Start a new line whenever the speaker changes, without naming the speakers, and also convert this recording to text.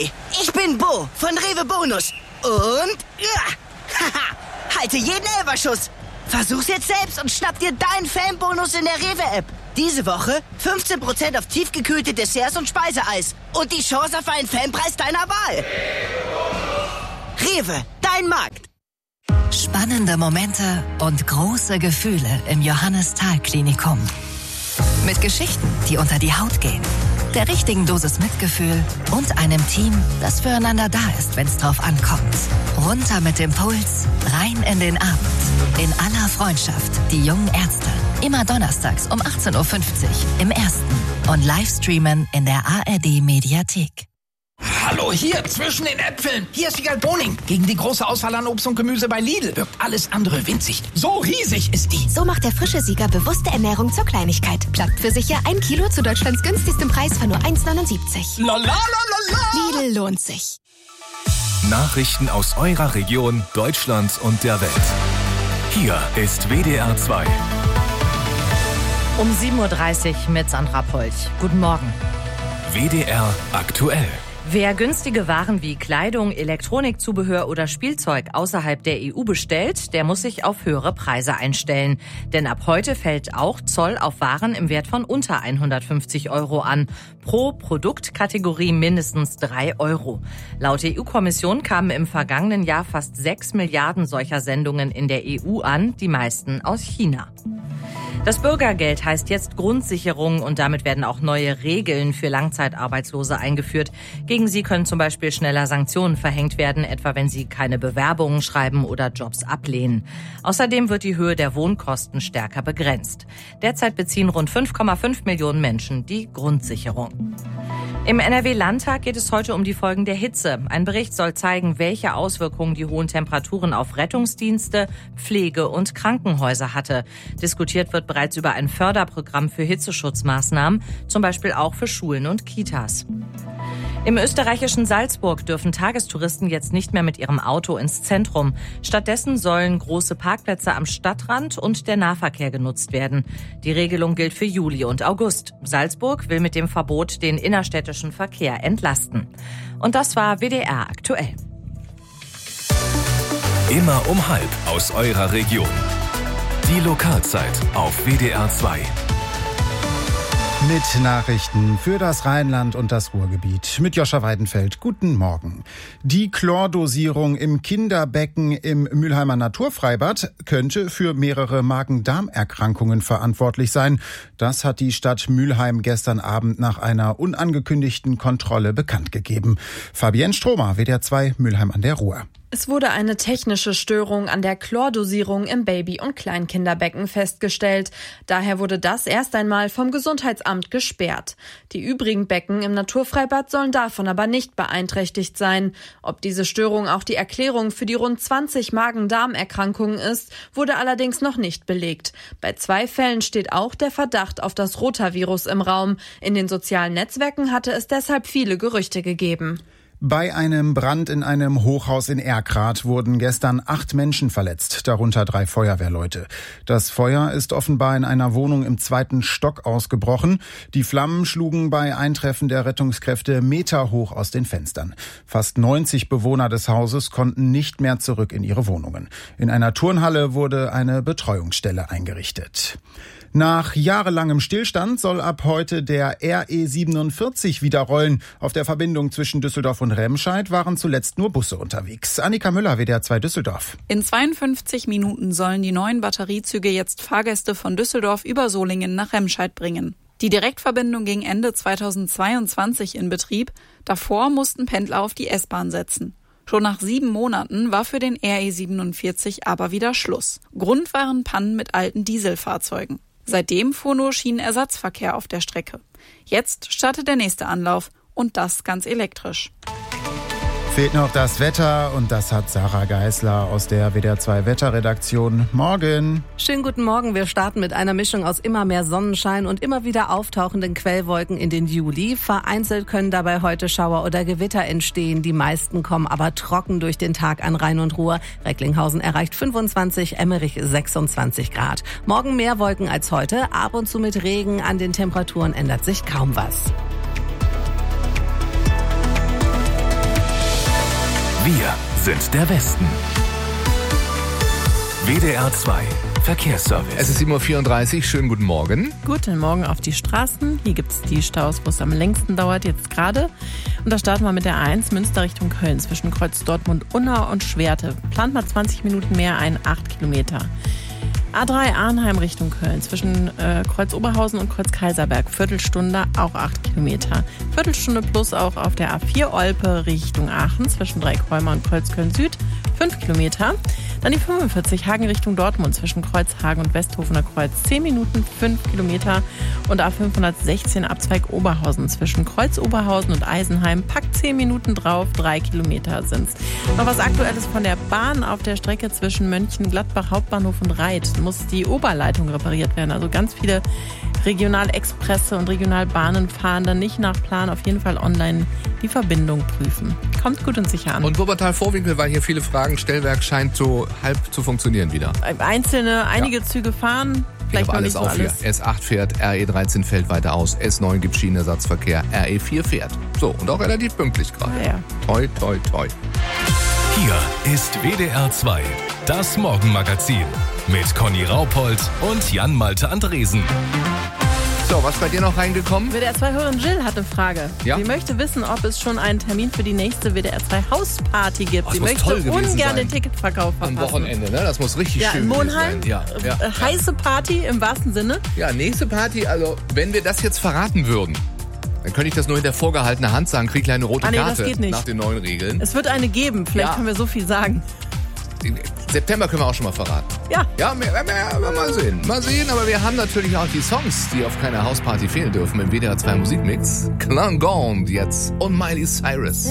Hi, ich bin Bo von Rewe Bonus. Und halte jeden Elferschuss. Versuch's jetzt selbst und schnapp dir deinen Fanbonus in der Rewe-App. Diese Woche 15% auf tiefgekühlte Desserts und Speiseeis. Und die Chance auf einen Fanpreis deiner Wahl. Rewe, dein Markt.
Spannende Momente und große Gefühle im Johannes-Thal-Klinikum. Mit Geschichten, die unter die Haut gehen, der richtigen Dosis Mitgefühl und einem Team, das füreinander da ist, wenn es drauf ankommt. Runter mit dem Puls, rein in den Abend. In aller Freundschaft, die jungen Ärzte. Immer donnerstags um 18.50 Uhr im Ersten und Livestreamen in der ARD-Mediathek.
Hallo, hier, zwischen den Äpfeln. Hier ist Wiegald Boning. Gegen die große Auswahl an Obst und Gemüse bei Lidl wirkt alles andere winzig. So riesig ist die.
So macht der frische Sieger bewusste Ernährung zur Kleinigkeit. Plagt für sicher 1 Kilo zu Deutschlands günstigstem Preis von nur 1,79.
La la la la la.
Lidl lohnt sich.
Nachrichten aus eurer Region, Deutschland und der Welt. Hier ist WDR 2.
Um 7.30 Uhr mit Sandra Polch. Guten Morgen.
WDR aktuell.
Wer günstige Waren wie Kleidung, Elektronikzubehör oder Spielzeug außerhalb der EU bestellt, der muss sich auf höhere Preise einstellen. Denn ab heute fällt auch Zoll auf Waren im Wert von unter 150 € an. Pro Produktkategorie mindestens 3 €. Laut EU-Kommission kamen im vergangenen Jahr fast 6 Milliarden solcher Sendungen in der EU an, die meisten aus China. Das Bürgergeld heißt jetzt Grundsicherung und damit werden auch neue Regeln für Langzeitarbeitslose eingeführt. Gegen sie können zum Beispiel schneller Sanktionen verhängt werden, etwa wenn sie keine Bewerbungen schreiben oder Jobs ablehnen. Außerdem wird die Höhe der Wohnkosten stärker begrenzt. Derzeit beziehen rund 5,5 Millionen Menschen die Grundsicherung. Im NRW-Landtag geht es heute um die Folgen der Hitze. Ein Bericht soll zeigen, welche Auswirkungen die hohen Temperaturen auf Rettungsdienste, Pflege und Krankenhäuser hatte. Diskutiert wird bereits über ein Förderprogramm für Hitzeschutzmaßnahmen, zum Beispiel auch für Schulen und Kitas. Im österreichischen Salzburg dürfen Tagestouristen jetzt nicht mehr mit ihrem Auto ins Zentrum. Stattdessen sollen große Parkplätze am Stadtrand und der Nahverkehr genutzt werden. Die Regelung gilt für Juli und August. Salzburg will mit dem Verbot den innerstädtischen Verkehr entlasten. Und das war WDR aktuell.
Immer um 12:30 aus eurer Region. Die Lokalzeit auf WDR 2.
Mit Nachrichten für das Rheinland und das Ruhrgebiet. Mit Joscha Weidenfeld. Guten Morgen. Die Chlordosierung im Kinderbecken im Mülheimer Naturfreibad könnte für mehrere Magen-Darm-Erkrankungen verantwortlich sein. Das hat die Stadt Mülheim gestern Abend nach einer unangekündigten Kontrolle bekannt gegeben. Fabienne Stromer, WDR 2, Mülheim an der Ruhr.
Es wurde eine technische Störung an der Chlordosierung im Baby- und Kleinkinderbecken festgestellt. Daher wurde das erst einmal vom Gesundheitsamt gesperrt. Die übrigen Becken im Naturfreibad sollen davon aber nicht beeinträchtigt sein. Ob diese Störung auch die Erklärung für die rund 20 Magen-Darm-Erkrankungen ist, wurde allerdings noch nicht belegt. Bei 2 Fällen steht auch der Verdacht auf das Rotavirus im Raum. In den sozialen Netzwerken hatte es deshalb viele Gerüchte gegeben.
Bei einem Brand in einem Hochhaus in Erkrath wurden gestern 8 Menschen verletzt, darunter 3 Feuerwehrleute. Das Feuer ist offenbar in einer Wohnung im 2. Stock ausgebrochen. Die Flammen schlugen bei Eintreffen der Rettungskräfte meterhoch aus den Fenstern. Fast 90 Bewohner des Hauses konnten nicht mehr zurück in ihre Wohnungen. In einer Turnhalle wurde eine Betreuungsstelle eingerichtet. Nach jahrelangem Stillstand soll ab heute der RE 47 wieder rollen. Auf der Verbindung zwischen Düsseldorf und Remscheid waren zuletzt nur Busse unterwegs. Annika Müller, WDR 2 Düsseldorf.
In 52 Minuten sollen die neuen Batteriezüge jetzt Fahrgäste von Düsseldorf über Solingen nach Remscheid bringen. Die Direktverbindung ging Ende 2022 in Betrieb. Davor mussten Pendler auf die S-Bahn setzen. Schon nach 7 Monaten war für den RE 47 aber wieder Schluss. Grund waren Pannen mit alten Dieselfahrzeugen. Seitdem fuhr nur Schienenersatzverkehr auf der Strecke. Jetzt startet der nächste Anlauf und das ganz elektrisch.
Fehlt noch das Wetter und das hat Sarah Geisler aus der WDR 2 Wetterredaktion. Morgen.
Schönen guten Morgen. Wir starten mit einer Mischung aus immer mehr Sonnenschein und immer wieder auftauchenden Quellwolken in den Juli. Vereinzelt können dabei heute Schauer oder Gewitter entstehen. Die meisten kommen aber trocken durch den Tag an Rhein und Ruhr. Recklinghausen erreicht 25, Emmerich 26 Grad. Morgen mehr Wolken als heute, ab und zu mit Regen. An den Temperaturen ändert sich kaum was.
Wir sind der Westen. WDR 2 Verkehrsservice.
Es ist 7:34 Uhr. Schönen guten Morgen.
Guten Morgen auf die Straßen. Hier gibt es die Staus, wo es am längsten dauert, jetzt gerade. Und da starten wir mit der A1 Münster Richtung Köln zwischen Kreuz Dortmund-Unna und Schwerte. Plant mal 20 Minuten mehr ein, 8 Kilometer. A3 Arnheim Richtung Köln zwischen Kreuz Oberhausen und Kreuz Kaiserberg. Viertelstunde, auch 8 Kilometer. Viertelstunde plus auch auf der A4 Olpe Richtung Aachen zwischen Dreikolmer und Kreuz Köln Süd. 5 Kilometer. Dann die 45 Hagen Richtung Dortmund zwischen Kreuz Hagen und Westhofener Kreuz. 10 Minuten, 5 Kilometer. Und A516 Abzweig Oberhausen zwischen Kreuz Oberhausen und Eisenheim. Packt 10 Minuten drauf, 3 Kilometer sind's. Noch was Aktuelles von der Bahn auf der Strecke zwischen Mönchengladbach Hauptbahnhof und Reit. Muss die Oberleitung repariert werden. Also ganz viele Regionalexpresse und Regionalbahnen fahren dann nicht nach Plan. Auf jeden Fall online die Verbindung prüfen. Kommt gut und sicher an.
Und Wuppertal-Vorwinkel, weil hier viele Fragen, Stellwerk scheint so halb zu funktionieren wieder.
Einige Züge fahren. Vielleicht noch nicht so alles.
Hier. S8 fährt, RE13 fällt weiter aus, S9 gibt Schienenersatzverkehr, RE4 fährt. So, und auch relativ pünktlich gerade.
Ja.
Toi, toi, toi.
Hier ist WDR 2, das Morgenmagazin mit Conny Raupold und Jan-Malte Andresen.
So, was bei dir noch reingekommen?
WDR 2-Hörerin Jill hat eine Frage.
Ja?
Sie möchte wissen, ob es schon einen Termin für die nächste WDR 2 Hausparty gibt. Sie möchte ungern den Ticketverkauf verpassen.
Am Wochenende, ne? Das muss richtig schön
in Monheim,
sein. Ja.
Heiße Party im wahrsten Sinne.
Ja, nächste Party, also wenn wir das jetzt verraten würden, dann könnte ich das nur hinter vorgehaltener Hand sagen, krieg eine rote Karte
das geht nicht.
nach den neuen Regeln.
Es wird eine geben, vielleicht können wir so viel sagen.
September können wir auch schon mal verraten.
Ja.
Ja, mal sehen. Mal sehen, aber wir haben natürlich auch die Songs, die auf keiner Hausparty fehlen dürfen im WDR 2 Musikmix. Klangond jetzt und Miley Cyrus.